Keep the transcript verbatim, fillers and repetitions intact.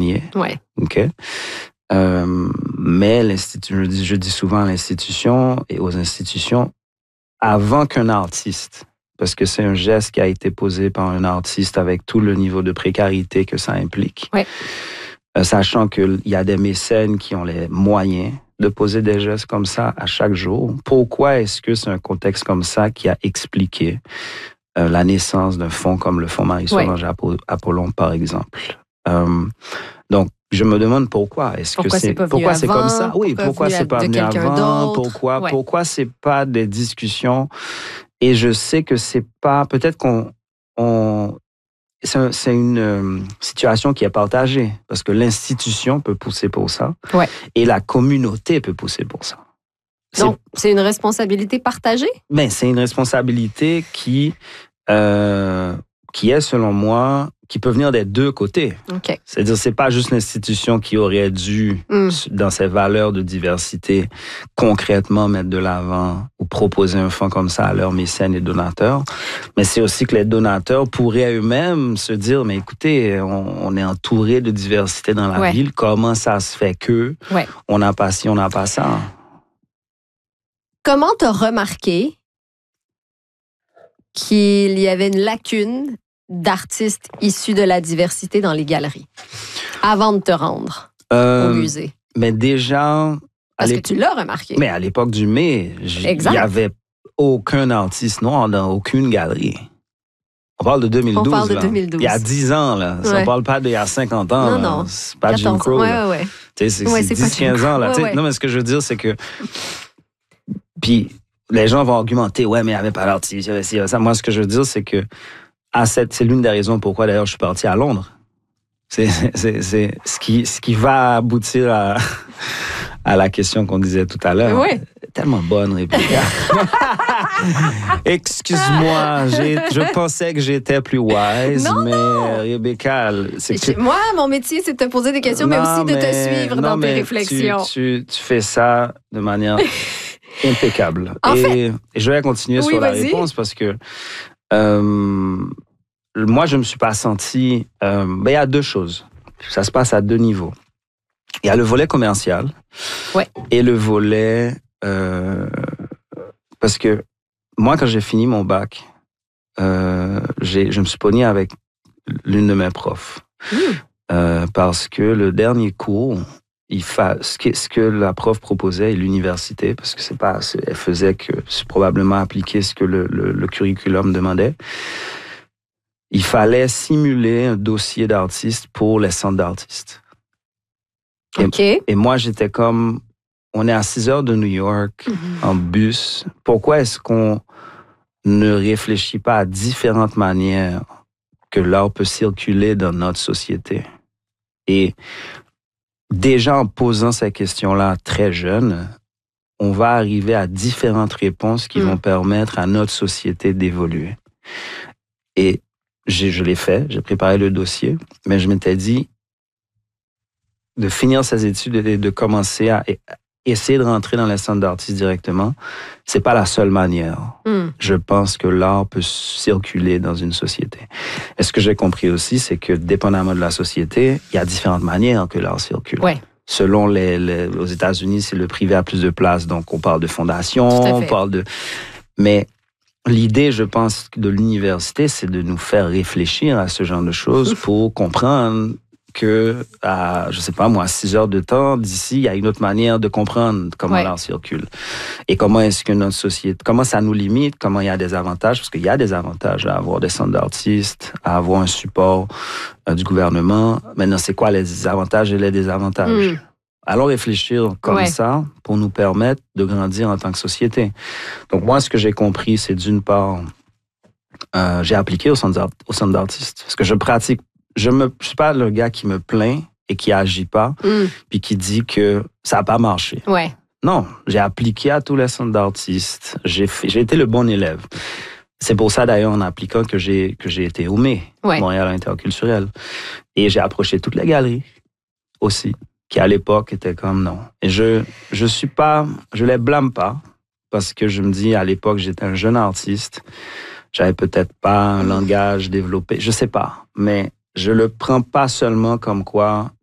nier. Ouais. OK? Euh, mais l'institut, je, dis, je dis souvent à l'institution et aux institutions, avant qu'un artiste, parce que c'est un geste qui a été posé par un artiste avec tout le niveau de précarité que ça implique, ouais. euh, sachant qu'il y a des mécènes qui ont les moyens de poser des gestes comme ça à chaque jour, pourquoi est-ce que c'est un contexte comme ça qui a expliqué euh, la naissance d'un fonds comme le Fonds Marie-Solange ouais. Apollon, par exemple? Euh, donc, je me demande pourquoi. Est-ce pourquoi que c'est, c'est pourquoi c'est comme ça? Oui, pourquoi, pourquoi c'est pas venu avant? D'autre? Pourquoi, ouais. pourquoi c'est pas des discussions? Et je sais que c'est pas, peut-être qu'on, on, c'est, un, c'est une euh, situation qui est partagée parce que l'institution peut pousser pour ça ouais. et la communauté peut pousser pour ça. C'est, Donc, c'est une responsabilité partagée? Ben, c'est une responsabilité qui, euh, qui est, selon moi, qui peut venir des deux côtés. Okay. C'est-à-dire, c'est pas juste l'institution qui aurait dû, mm. dans ses valeurs de diversité, concrètement mettre de l'avant ou proposer un fonds comme ça à leurs mécènes et donateurs, mais c'est aussi que les donateurs pourraient eux-mêmes se dire, mais écoutez, on, on est entouré de diversité dans la ouais. ville, comment ça se fait que ouais. on n'a pas ci, on n'a pas ça? Comment t'as remarqué qu'il y avait une lacune d'artistes issus de la diversité dans les galeries avant de te rendre euh, au musée? Mais déjà... Parce que tu l'as remarqué. Mais à l'époque du mai, il n'y avait aucun artiste noir dans aucune galerie. On parle de deux mille douze. On parle de là. deux mille douze. Il y a dix ans, là. Ouais. On ne parle pas d'il y a cinquante ans. Non, non. C'est pas Jim Crow. Ouais, ouais, ouais. C'est, c'est, ouais, c'est dix quinze ans. Là. Ouais, ouais. Non, mais ce que je veux dire, c'est que... Puis les gens vont argumenter, ouais, mais il n'y avait pas d'artiste, il y avait ci, il y avait ça. Moi, ce que je veux dire, c'est que à cette, c'est l'une des raisons pourquoi, d'ailleurs, je suis parti à Londres. C'est, c'est, c'est ce, qui, ce qui va aboutir à, à la question qu'on disait tout à l'heure. Oui. Tellement bonne, Rebecca. Excuse-moi, j'ai, je pensais que j'étais plus wise, non, mais non. Rebecca, c'est que... Moi, mon métier, c'est de te poser des questions, non, mais aussi de mais, te suivre non, dans tes mais réflexions. Tu, tu, tu fais ça de manière impeccable. En et, fait, et je vais continuer oui, sur vas-y. la réponse parce que... Euh, moi, je ne me suis pas senti... Euh, ben, il y a deux choses. Ça se passe à deux niveaux. Il y a le volet commercial ouais. et le volet... Euh, parce que moi, quand j'ai fini mon bac, euh, j'ai, je me suis pogné avec l'une de mes profs. Mmh. Euh, parce que le dernier cours, il fa... ce, que, ce que la prof proposait et l'université, parce que c'est pas... elle faisait que c'est probablement appliquer ce que le, le, le curriculum demandait. Il fallait simuler un dossier d'artiste pour les centres d'artistes. Et, okay. et moi, j'étais comme, on est à six heures de New York, mm-hmm. en bus. Pourquoi est-ce qu'on ne réfléchit pas à différentes manières que l'art peut circuler dans notre société? Et déjà en posant ces questions-là très jeunes, on va arriver à différentes réponses qui mm. vont permettre à notre société d'évoluer. Et J'ai, je l'ai fait, j'ai préparé le dossier, mais je m'étais dit de finir ces études et de commencer à essayer de rentrer dans les centres d'artistes directement, c'est pas la seule manière. Mm. Je pense que l'art peut circuler dans une société. Et ce que j'ai compris aussi, c'est que dépendamment de la société, il y a différentes manières que l'art circule. Ouais. Selon les, les, aux États-Unis, c'est le privé a plus de place, donc on parle de fondations, on parle de... Mais l'idée, je pense, de l'université, c'est de nous faire réfléchir à ce genre de choses pour comprendre que, à, je sais pas moi, six heures de temps, d'ici, il y a une autre manière de comprendre comment ouais. l'art circule. Et comment est-ce que notre société, comment ça nous limite, comment il y a des avantages, parce qu'il y a des avantages à avoir des centres d'artistes, à avoir un support euh, du gouvernement. Maintenant, c'est quoi les avantages et les désavantages? Mm. Allons réfléchir comme ouais. ça pour nous permettre de grandir en tant que société. Donc, moi, ce que j'ai compris, c'est d'une part, euh, j'ai appliqué au centre, d'art, au centre d'artistes. Parce que je pratique, je ne suis pas le gars qui me plaint et qui agit pas, mm. puis qui dit que ça n'a pas marché. Ouais. Non, j'ai appliqué à tous les centres d'artistes. J'ai, fait, j'ai été le bon élève. C'est pour ça, d'ailleurs, en appliquant que j'ai, que j'ai été au M E, ouais. Montréal Interculturel. Et j'ai approché toutes les galeries aussi, qui à l'époque étaient comme non. Et je je suis pas, je les blâme pas, parce que je me dis, à l'époque, j'étais un jeune artiste, j'avais peut-être pas un langage développé, je sais pas, mais je le prends pas seulement comme quoi